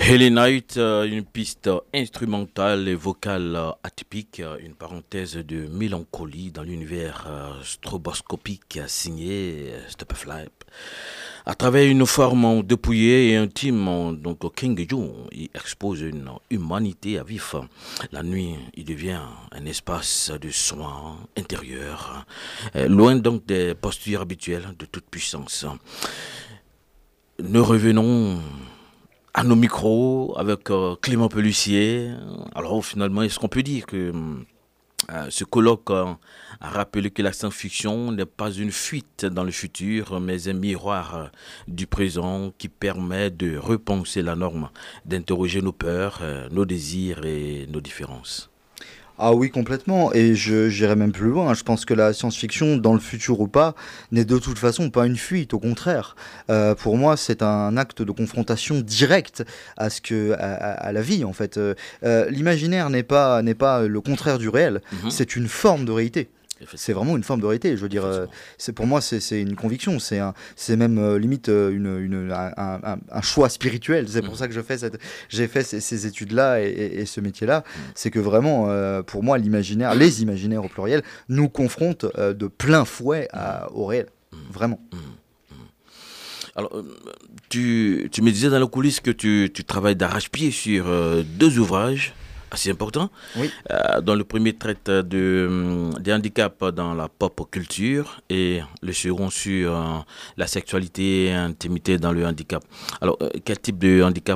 Helen Knight, une piste instrumentale et vocale atypique, une parenthèse de mélancolie dans l'univers stroboscopique signé Steppenflap. À travers une forme dépouillée et intime, donc King Joon il expose une humanité à vif. La nuit, il devient un espace de soins intérieur, loin donc des postures habituelles de toute puissance. Nous revenons à nos micros avec Clément Pelussier. Alors finalement, est-ce qu'on peut dire que ce colloque a rappelé que la science-fiction n'est pas une fuite dans le futur, mais un miroir du présent qui permet de repenser la norme, d'interroger nos peurs, nos désirs et nos différences. Ah oui, complètement. Et j'irais même plus loin. Je pense que la science-fiction, dans le futur ou pas, n'est de toute façon pas une fuite. Au contraire, pour moi, c'est un acte de confrontation directe à la vie, en fait. L'imaginaire n'est pas le contraire du réel. Mhm. C'est une forme de réalité. C'est Effectivement, vraiment une forme de réalité. Je veux dire, effectivement. pour moi, c'est une conviction. C'est même limite un choix spirituel. C'est pour Mhm. ça que j'ai fait ces études-là et ce métier-là. Mhm. C'est que vraiment, pour moi, les imaginaires au pluriel, nous confrontent de plein fouet Mhm. au réel. Mhm. Vraiment. Mhm. Alors, tu me disais dans la coulisse que tu travailles d'arrache-pied sur deux ouvrages assez importants. Oui. Dont le premier traite des handicaps dans la pop culture et le second sur la sexualité et l'intimité dans le handicap. Alors, quel type de handicap